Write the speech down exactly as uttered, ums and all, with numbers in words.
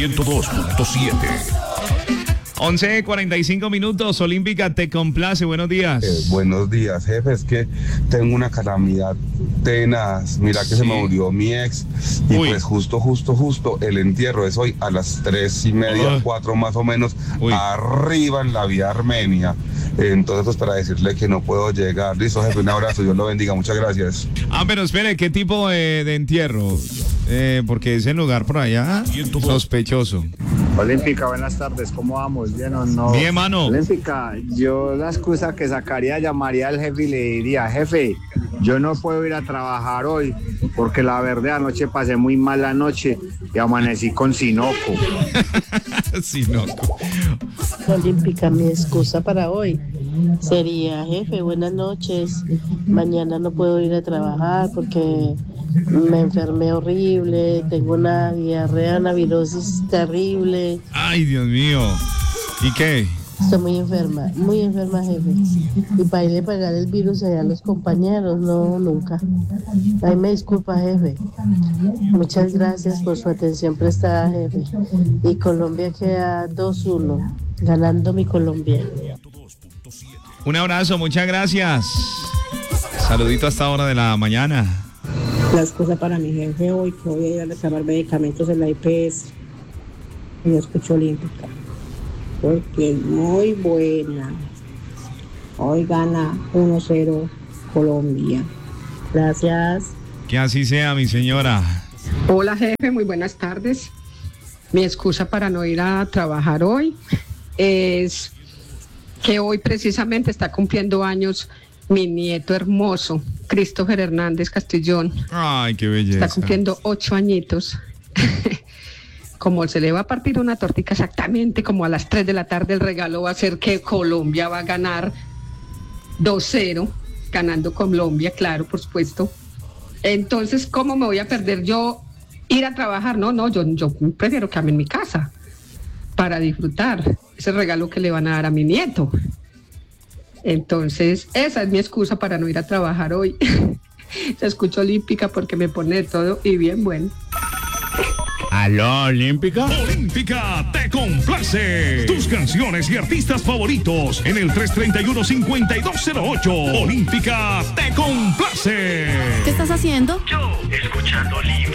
ciento dos punto siete. once cuarenta y cinco minutos, Olímpica te complace, buenos días. Eh, buenos días, jefe, es que tengo una calamidad tenaz, mira que Sí. se me murió mi ex y Uy. pues justo, justo, justo el entierro es hoy a las tres y media, Uy. cuatro más o menos, Uy. arriba en la vía Armenia. Entonces pues para decirle que no puedo llegar. Listo, jefe, un abrazo, Dios lo bendiga, muchas gracias. Ah, pero espere, ¿qué tipo de, de entierro? Eh, porque ese lugar por allá, sospechoso. Olímpica, buenas tardes, ¿cómo vamos? ¿Bien o no? Bien, mano. Olímpica, yo la excusa que sacaría, llamaría al jefe y le diría, jefe, yo no puedo ir a trabajar hoy porque la verdad anoche pasé muy mal la noche y amanecí con sinoco. Sí, no. Olímpica, mi excusa para hoy sería, jefe, buenas noches, mañana no puedo ir a trabajar porque me enfermé horrible, tengo una diarrea, una virosis terrible, Ay, Dios mío. ¿Y qué? estoy muy enferma, muy enferma, jefe, y para irle a pagar el virus allá a los compañeros, no, nunca. Ay, me disculpa, jefe. Muchas gracias por su atención prestada, jefe. Y Colombia queda dos uno, ganando mi Colombia. Un abrazo, muchas gracias. Saludito a esta hora de la mañana. La excusa para mi jefe hoy, que voy a ir a reclamar medicamentos en la I P S. Y yo escucho Olímpica, porque es muy buena. Hoy gana uno cero Colombia. Gracias. Que así sea, mi señora. Hola jefe, muy buenas tardes. Mi excusa para no ir a trabajar hoy es que hoy precisamente está cumpliendo años mi nieto hermoso, Christopher Hernández Castellón. Ay, qué belleza. Está cumpliendo ocho añitos. Como se le va a partir una tortica exactamente como a las tres de la tarde, el regalo va a ser que Colombia va a ganar dos cero, ganando Colombia, claro, por supuesto. Entonces, ¿cómo me voy a perder yo ir a trabajar? No, no, yo, yo prefiero quedarme en mi casa para disfrutar ese regalo que le van a dar a mi nieto. Entonces, esa es mi excusa para no ir a trabajar hoy. Se escucha Olímpica porque me pone de todo y bien bueno. ¿Aló, Olímpica? Olímpica te complace. Tus canciones y artistas favoritos en el tres treinta y uno, cincuenta y dos cero ocho. Olímpica te complace. ¿Qué estás haciendo? Yo, escuchando Olímpica.